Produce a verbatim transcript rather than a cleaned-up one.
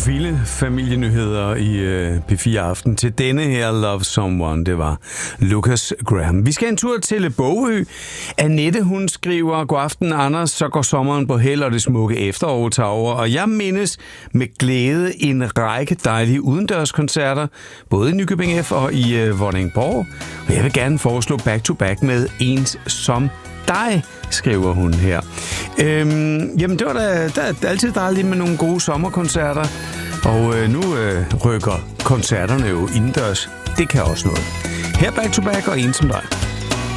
vilde familienyheder i øh, P fire Aften. Til denne her Love Someone, det var Lucas Graham. Vi skal en tur til Bogø. Annette, hun skriver: God aften, Anders, så går sommeren på held, og det smukke efterår tager over. Og jeg mindes med glæde en række dejlige udendørskoncerter, både i Nykøbing F og i øh, Vordingborg. Og jeg vil gerne foreslå back-to-back med Ens som dig, skriver hun her. Øhm, jamen, det var da, da, da altid dejligt med nogle gode sommerkoncerter, og øh, nu øh, rykker koncerterne jo indendørs. Det kan også noget. Her back to back og En som dig.